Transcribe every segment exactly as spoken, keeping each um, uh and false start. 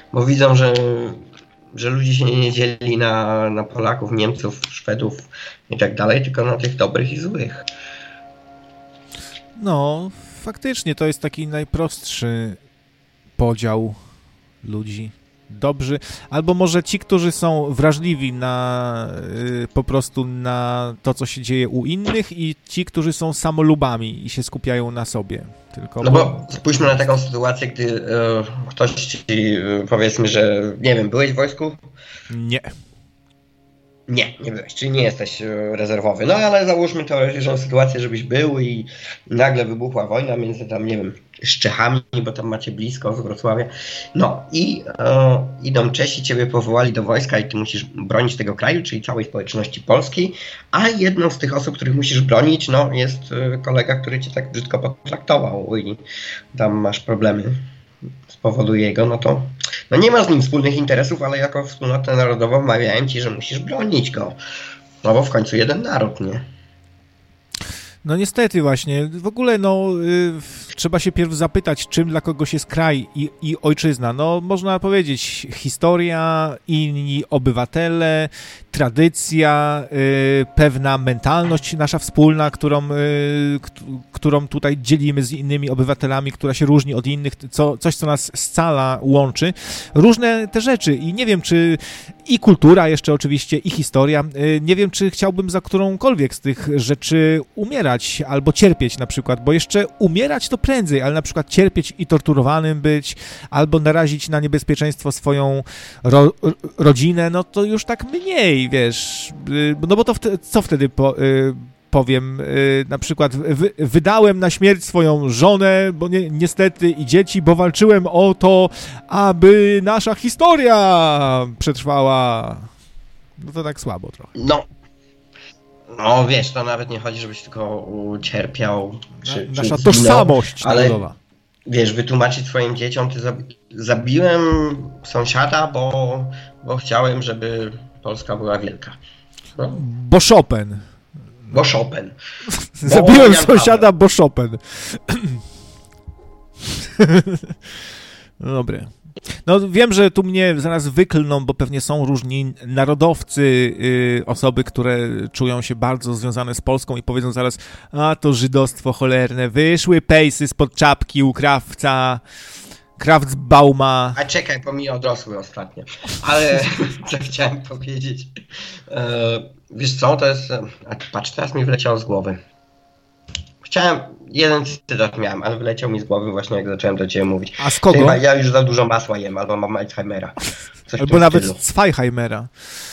bo widzą, że, że ludzie się nie dzieli na, na Polaków, Niemców, Szwedów i tak dalej, tylko na tych dobrych i złych. No, faktycznie to jest taki najprostszy podział ludzi. Dobrzy, albo może ci, którzy są wrażliwi na y, po prostu na to, co się dzieje u innych, i ci, którzy są samolubami i się skupiają na sobie. Tylko no bo, bo spójrzmy na taką sytuację, gdy y, ktoś ci y, powiedzmy, że nie wiem, byłeś w wojsku? Nie. Nie, nie byłeś, czyli nie jesteś rezerwowy. No ale załóżmy teoretyczną sytuację, żebyś był i nagle wybuchła wojna między tam, nie wiem, z Czechami, bo tam macie blisko z Wrocławia. No i e, idą Czesi, ciebie powołali do wojska i ty musisz bronić tego kraju, czyli całej społeczności polskiej, a jedną z tych osób, których musisz bronić, no jest kolega, który cię tak brzydko potraktował i tam masz problemy z powodu jego, no to no nie ma z nim wspólnych interesów, ale jako wspólnotę narodową mawiałem ci, że musisz bronić go. No bo w końcu jeden naród, nie? No niestety właśnie. W ogóle no y, trzeba się pierw zapytać, czym dla kogoś jest kraj i, i ojczyzna. No można powiedzieć historia, inni obywatele, tradycja, y, pewna mentalność nasza wspólna, którą, y, k- którą tutaj dzielimy z innymi obywatelami, która się różni od innych, co, coś, co nas scala, łączy. Różne te rzeczy i nie wiem, czy i kultura jeszcze oczywiście, i historia. Y, nie wiem, czy chciałbym za którąkolwiek z tych rzeczy umierać albo cierpieć na przykład, bo jeszcze umierać to prędzej, ale na przykład cierpieć i torturowanym być, albo narazić na niebezpieczeństwo swoją ro, rodzinę, no to już tak mniej, wiesz, no bo to wtedy, co wtedy po, powiem, na przykład wy, wydałem na śmierć swoją żonę, bo nie, niestety i dzieci, bo walczyłem o to, aby nasza historia przetrwała. No to tak słabo trochę. No. No wiesz, to nawet nie chodzi, żebyś tylko ucierpiał. Czy, Nasza czy tożsamość ale narodowa. Wiesz, wytłumaczyć swoim dzieciom, ty zabi- zabiłem sąsiada, bo, bo chciałem, żeby Polska była wielka. No. Bo Chopin. Bo Chopin. Zabiłem Jan sąsiada, bo Chopin. No dobre. No wiem, że tu mnie zaraz wyklną, bo pewnie są różni narodowcy, yy, osoby, które czują się bardzo związane z Polską i powiedzą zaraz, a to żydostwo cholerne, wyszły pejsy spod czapki u krawca, Kraftsbauma. A czekaj, bo mi odrosły ostatnio. Ale co chciałem powiedzieć. E, wiesz co, to jest... A patrz, teraz mi wyleciało z głowy. Chciałem... Jeden cytat miałem, ale wyleciał mi z głowy właśnie, jak zacząłem do ciebie mówić. A z kogo? Chyba ja już za dużo masła jem, albo mam Alzheimera. Coś Albo nawet Zweiheimera.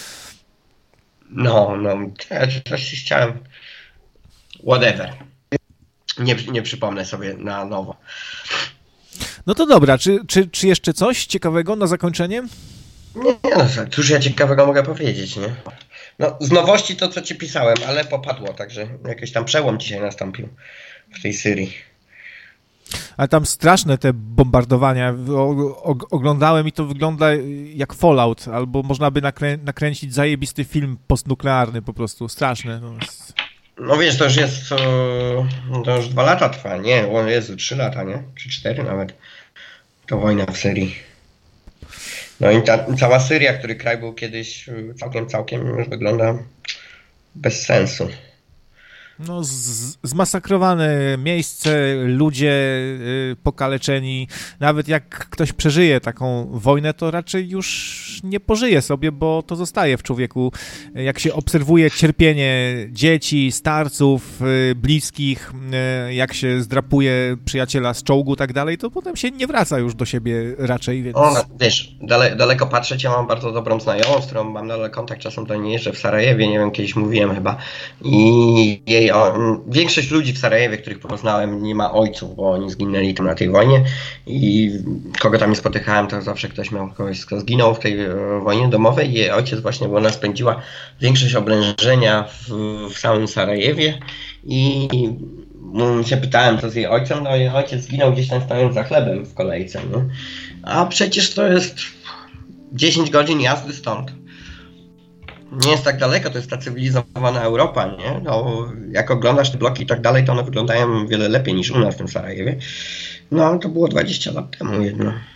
No, no, ja coś chciałem... Whatever. Nie, nie przypomnę sobie na nowo. No to dobra, czy, czy, czy jeszcze coś ciekawego na zakończenie? Nie, nie no, cóż ja ciekawego mogę powiedzieć, nie? No, z nowości to, co ci pisałem, ale popadło, także jakiś tam przełom dzisiaj nastąpił w tej Syrii. Ale tam straszne te bombardowania. O, o, oglądałem i to wygląda jak Fallout, albo można by nakrę, nakręcić zajebisty film postnuklearny po prostu. Straszne. No, jest... no wiesz, to już jest, to już dwa lata trwa, nie? O Jezu, trzy lata, nie? Czy cztery nawet. To wojna w Syrii. No i ta cała Syria, który kraj był kiedyś całkiem, całkiem już wygląda bez sensu. No, z, zmasakrowane miejsce, ludzie y, pokaleczeni. Nawet jak ktoś przeżyje taką wojnę, to raczej już nie pożyje sobie, bo to zostaje w człowieku. Jak się obserwuje cierpienie dzieci, starców, y, bliskich, y, jak się zdrapuje przyjaciela z czołgu i tak dalej, to potem się nie wraca już do siebie raczej. Więc... O, no, wiesz, dale, daleko patrzeć, ja mam bardzo dobrą znajomą, z którą mam nadal kontakt, czasem do niej jeżdżę w Sarajewie, nie wiem, kiedyś mówiłem chyba. I jej O, większość ludzi w Sarajewie, których poznałem, nie ma ojców, bo oni zginęli tam na tej wojnie i kogo tam nie spotykałem, to zawsze ktoś miał kogoś, kto zginął w tej wojnie domowej. Jej ojciec właśnie, bo ona spędziła większość oblężenia w, w samym Sarajewie i się pytałem, co z jej ojcem, no jej ojciec zginął gdzieś tam stając za chlebem w kolejce, nie? A przecież to jest dziesięć godzin jazdy stąd. Nie jest tak daleko, to jest ta cywilizowana Europa, nie? No, jak oglądasz te bloki i tak dalej, to one wyglądają wiele lepiej niż u nas w tym Sarajewie. No, to było dwadzieścia lat temu jedno.